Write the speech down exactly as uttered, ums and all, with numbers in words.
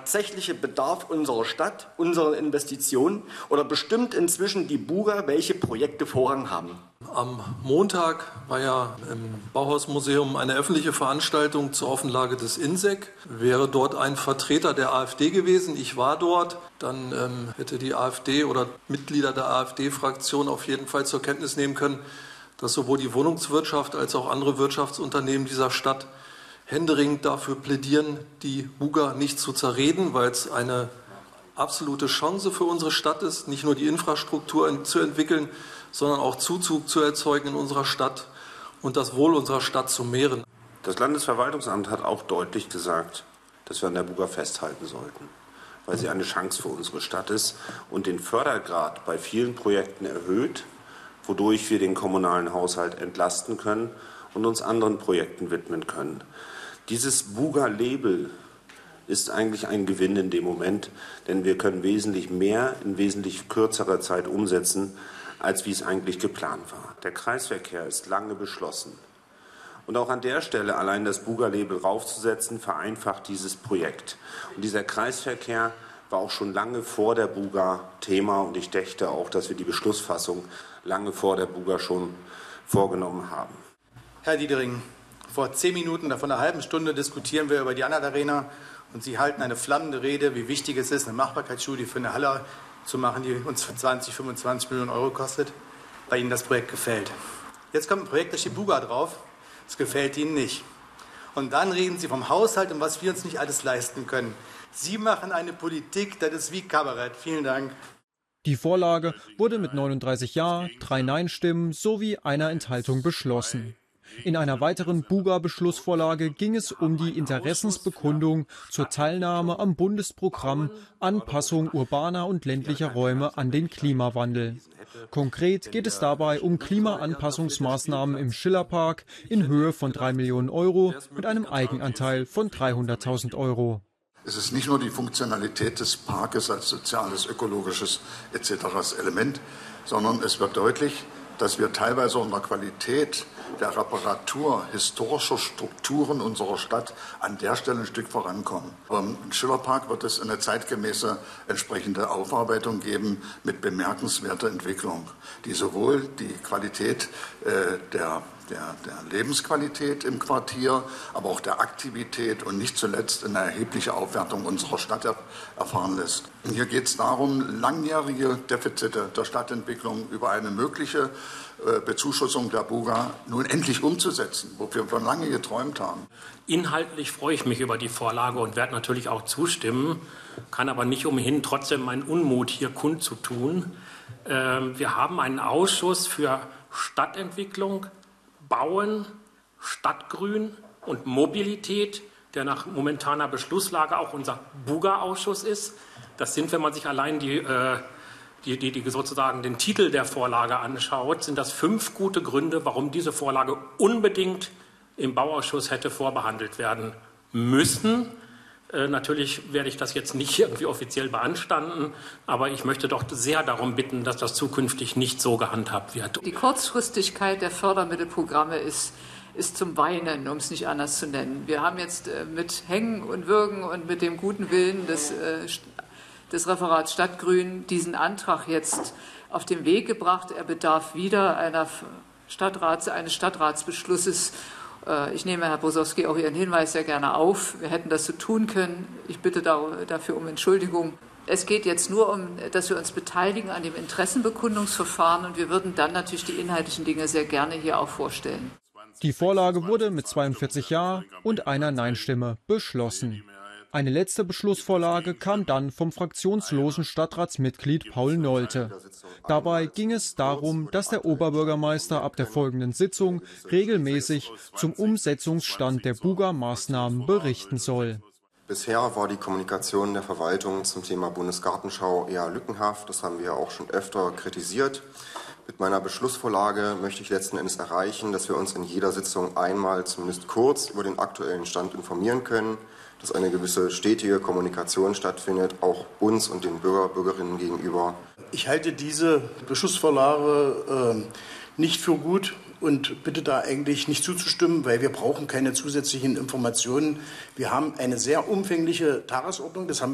tatsächliche Bedarf unserer Stadt, unserer Investitionen, oder bestimmt inzwischen die Buga, welche Projekte Vorrang haben? Am Montag war ja im Bauhausmuseum eine öffentliche Veranstaltung zur Offenlage des INSEC. Wäre dort ein Vertreter der AfD gewesen, ich war dort, dann ähm, hätte die AfD oder Mitglieder der AfD-Fraktion auf jeden Fall zur Kenntnis nehmen können, dass sowohl die Wohnungswirtschaft als auch andere Wirtschaftsunternehmen dieser Stadt händeringend dafür plädieren, die Buga nicht zu zerreden, weil es eine absolute Chance für unsere Stadt ist, nicht nur die Infrastruktur zu entwickeln, sondern auch Zuzug zu erzeugen in unserer Stadt und das Wohl unserer Stadt zu mehren. Das Landesverwaltungsamt hat auch deutlich gesagt, dass wir an der Buga festhalten sollten, weil sie eine Chance für unsere Stadt ist und den Fördergrad bei vielen Projekten erhöht, wodurch wir den kommunalen Haushalt entlasten können und uns anderen Projekten widmen können. Dieses Buga-Label ist eigentlich ein Gewinn in dem Moment, denn wir können wesentlich mehr in wesentlich kürzerer Zeit umsetzen, als wie es eigentlich geplant war. Der Kreisverkehr ist lange beschlossen. Und auch an der Stelle allein das Buga-Label raufzusetzen, vereinfacht dieses Projekt. Und dieser Kreisverkehr war auch schon lange vor der Buga Thema und ich dächte auch, dass wir die Beschlussfassung lange vor der Buga schon vorgenommen haben. Herr Diedering, vor zehn Minuten oder vor einer halben Stunde diskutieren wir über die Anhalt Arena und Sie halten eine flammende Rede, wie wichtig es ist, eine Machbarkeitsstudie für eine Halle zu machen, die uns zwanzig, fünfundzwanzig Millionen Euro kostet, weil Ihnen das Projekt gefällt. Jetzt kommt ein Projekt, da steht Buga drauf, das gefällt Ihnen nicht. Und dann reden Sie vom Haushalt und was wir uns nicht alles leisten können. Sie machen eine Politik, das ist wie Kabarett. Vielen Dank. Die Vorlage wurde mit neununddreißig Ja, drei Nein-Stimmen sowie einer Enthaltung beschlossen. In einer weiteren Buga-Beschlussvorlage ging es um die Interessensbekundung zur Teilnahme am Bundesprogramm Anpassung urbaner und ländlicher Räume an den Klimawandel. Konkret geht es dabei um Klimaanpassungsmaßnahmen im Schillerpark in Höhe von drei Millionen Euro mit einem Eigenanteil von dreihunderttausend Euro. Es ist nicht nur die Funktionalität des Parkes als soziales, ökologisches et cetera Element, sondern es wird deutlich, dass wir teilweise unter Qualität der Reparatur historischer Strukturen unserer Stadt an der Stelle ein Stück vorankommen. Aber im Schillerpark wird es eine zeitgemäße entsprechende Aufarbeitung geben mit bemerkenswerter Entwicklung, die sowohl die Qualität äh, der Der, der Lebensqualität im Quartier, aber auch der Aktivität und nicht zuletzt eine erhebliche Aufwertung unserer Stadt er, erfahren lässt. Und hier geht es darum, langjährige Defizite der Stadtentwicklung über eine mögliche äh, Bezuschussung der Buga nun endlich umzusetzen, wofür wir schon lange geträumt haben. Inhaltlich freue ich mich über die Vorlage und werde natürlich auch zustimmen, kann aber nicht umhin, trotzdem meinen Unmut hier kundzutun. Ähm, wir haben einen Ausschuss für Stadtentwicklung, Bauen, Stadtgrün und Mobilität, der nach momentaner Beschlusslage auch unser Buga-Ausschuss ist. Das sind, wenn man sich allein die, äh, die, die, die sozusagen den Titel der Vorlage anschaut, sind das fünf gute Gründe, warum diese Vorlage unbedingt im Bauausschuss hätte vorbehandelt werden müssen. Äh, natürlich werde ich das jetzt nicht irgendwie offiziell beanstanden, aber ich möchte doch sehr darum bitten, dass das zukünftig nicht so gehandhabt wird. Die Kurzfristigkeit der Fördermittelprogramme ist, ist zum Weinen, um es nicht anders zu nennen. Wir haben jetzt äh, mit Hängen und Würgen und mit dem guten Willen des, äh, des Referats Stadtgrün diesen Antrag jetzt auf den Weg gebracht. Er bedarf wieder einer Stadtrats, eines Stadtratsbeschlusses. Ich nehme, Herr Bosowski, auch Ihren Hinweis sehr gerne auf. Wir hätten das so tun können. Ich bitte dafür um Entschuldigung. Es geht jetzt nur um, dass wir uns beteiligen an dem Interessenbekundungsverfahren und wir würden dann natürlich die inhaltlichen Dinge sehr gerne hier auch vorstellen. Die Vorlage wurde mit zweiundvierzig Ja und einer Nein-Stimme beschlossen. Eine letzte Beschlussvorlage kam dann vom fraktionslosen Stadtratsmitglied Paul Nolte. Dabei ging es darum, dass der Oberbürgermeister ab der folgenden Sitzung regelmäßig zum Umsetzungsstand der Buga-Maßnahmen berichten soll. Bisher war die Kommunikation der Verwaltung zum Thema Bundesgartenschau eher lückenhaft. Das haben wir auch schon öfter kritisiert. Mit meiner Beschlussvorlage möchte ich letzten Endes erreichen, dass wir uns in jeder Sitzung einmal zumindest kurz über den aktuellen Stand informieren können, dass eine gewisse stetige Kommunikation stattfindet, auch uns und den Bürger, Bürgerinnen gegenüber. Ich halte diese Beschlussvorlage äh, nicht für gut und bitte da eigentlich nicht zuzustimmen, weil wir brauchen keine zusätzlichen Informationen. Wir haben eine sehr umfängliche Tagesordnung, das haben